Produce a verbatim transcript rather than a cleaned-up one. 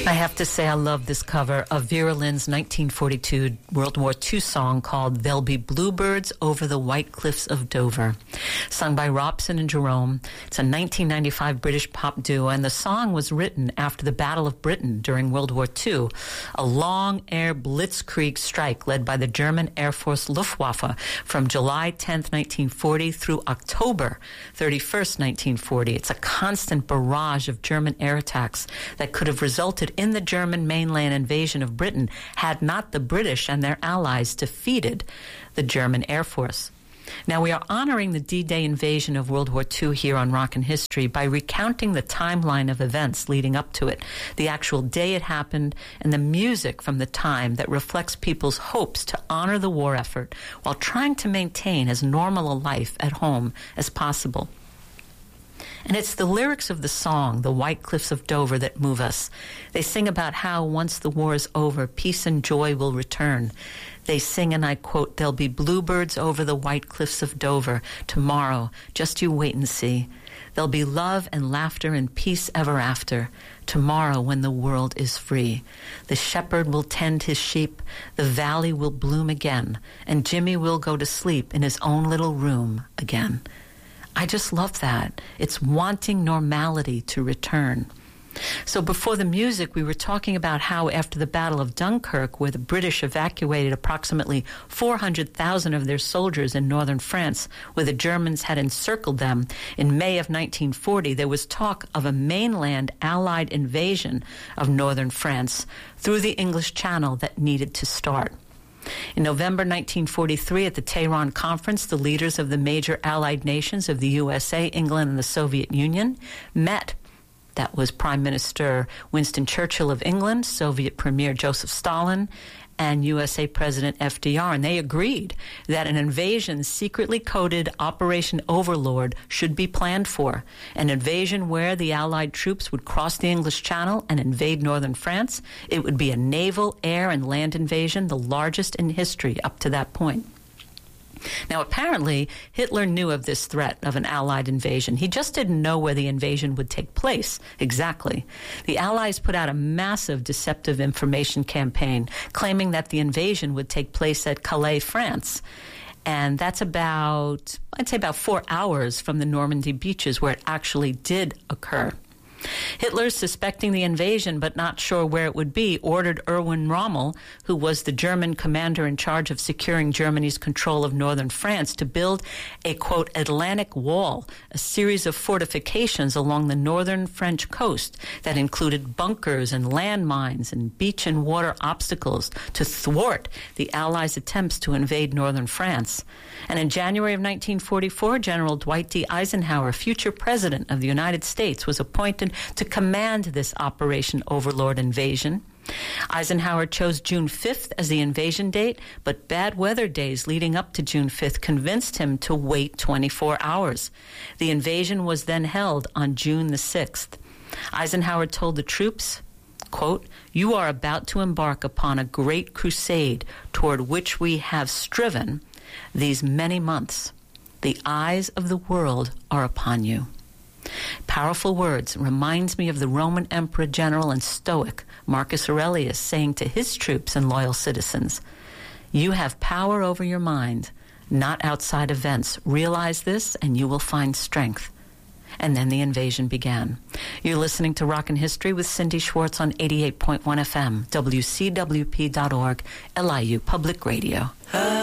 I have to say I love this cover of Vera Lynn's nineteen forty-two World War Two song called There'll Be Bluebirds Over the White Cliffs of Dover, sung by Robson and Jerome. It's a nineteen ninety-five British pop duo, and the song was written after the Battle of Britain during World War Two, a long-air blitzkrieg strike led by the German Air Force Luftwaffe from July tenth, nineteen forty through October thirty-first, nineteen forty. It's a constant barrage of German air attacks that could have resulted in the German mainland invasion of Britain had not the British and their allies defeated the German Air Force. Now, we are honoring the D-Day invasion of World War Two here on Rockin' History by recounting the timeline of events leading up to it, the actual day it happened, and the music from the time that reflects people's hopes to honor the war effort while trying to maintain as normal a life at home as possible. And it's the lyrics of the song, The White Cliffs of Dover, that move us. They sing about how once the war is over, peace and joy will return. They sing, and I quote, "There'll be bluebirds over the white cliffs of Dover tomorrow, just you wait and see. There'll be love and laughter and peace ever after, tomorrow when the world is free. The shepherd will tend his sheep, the valley will bloom again, and Jimmy will go to sleep in his own little room again." I just love that. It's wanting normality to return. So before the music, we were talking about how after the Battle of Dunkirk, where the British evacuated approximately four hundred thousand of their soldiers in northern France, where the Germans had encircled them, in May of nineteen forty, there was talk of a mainland Allied invasion of northern France through the English Channel that needed to start. In November nineteen forty-three, at the Tehran Conference, the leaders of the major Allied nations of the U S A, England, and the Soviet Union met. That was Prime Minister Winston Churchill of England, Soviet Premier Joseph Stalin, and U S A President F D R, and they agreed that an invasion secretly coded Operation Overlord should be planned for, an invasion where the Allied troops would cross the English Channel and invade northern France. It would be a naval, air, and land invasion, the largest in history up to that point. Now, apparently, Hitler knew of this threat of an Allied invasion. He just didn't know where the invasion would take place exactly. The Allies put out a massive deceptive information campaign claiming that the invasion would take place at Calais, France. And that's about, I'd say about four hours from the Normandy beaches where it actually did occur. Hitler, suspecting the invasion but not sure where it would be, ordered Erwin Rommel, who was the German commander in charge of securing Germany's control of northern France, to build a, quote, Atlantic Wall, a series of fortifications along the northern French coast that included bunkers and landmines and beach and water obstacles to thwart the Allies' attempts to invade northern France. And in January of nineteen forty-four, General Dwight D. Eisenhower, future president of the United States, was appointed to command this Operation Overlord invasion. Eisenhower chose June fifth as the invasion date, but bad weather days leading up to June fifth convinced him to wait twenty-four hours. The invasion was then held on June the sixth. Eisenhower told the troops, quote, "You are about to embark upon a great crusade toward which we have striven these many months. The eyes of the world are upon you." Powerful words. Reminds me of the Roman emperor, general, and stoic Marcus Aurelius saying to his troops and loyal citizens, "You have power over your mind, not outside events. Realize this and you will find strength." And then the invasion began. You're listening to Rockin' History with Cindy Schwartz on eighty-eight point one F M, W C W P dot org, L I U Public Radio.